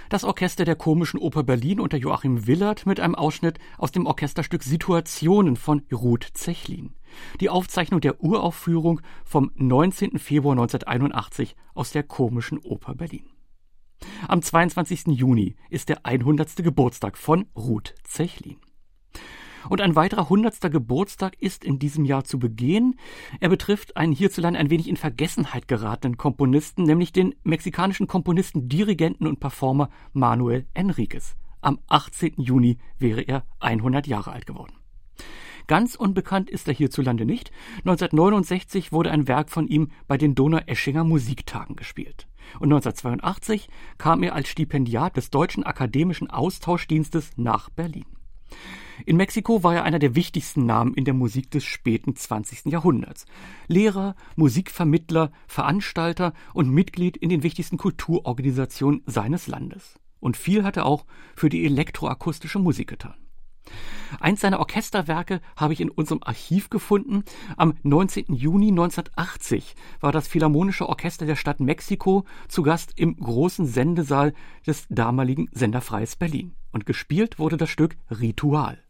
Das Orchester der Komischen Oper Berlin unter Joachim Willert mit einem Ausschnitt aus dem Orchesterstück Situationen von Ruth Zechlin. Die Aufzeichnung der Uraufführung vom 19. Februar 1981 aus der Komischen Oper Berlin. Am 22. Juni ist der 100. Geburtstag von Ruth Zechlin. Und ein weiterer 100. Geburtstag ist in diesem Jahr zu begehen. Er betrifft einen hierzulande ein wenig in Vergessenheit geratenen Komponisten, nämlich den mexikanischen Komponisten, Dirigenten und Performer Manuel Enriquez. Am 18. Juni wäre er 100 Jahre alt geworden. Ganz unbekannt ist er hierzulande nicht. 1969 wurde ein Werk von ihm bei den Donaueschinger Musiktagen gespielt. Und 1982 kam er als Stipendiat des Deutschen Akademischen Austauschdienstes nach Berlin. In Mexiko war er einer der wichtigsten Namen in der Musik des späten 20. Jahrhunderts. Lehrer, Musikvermittler, Veranstalter und Mitglied in den wichtigsten Kulturorganisationen seines Landes. Und viel hat er auch für die elektroakustische Musik getan. Eins seiner Orchesterwerke habe ich in unserem Archiv gefunden. Am 19. Juni 1980 war das Philharmonische Orchester der Stadt Mexiko zu Gast im großen Sendesaal des damaligen Sender Freies Berlin. Und gespielt wurde das Stück Ritual.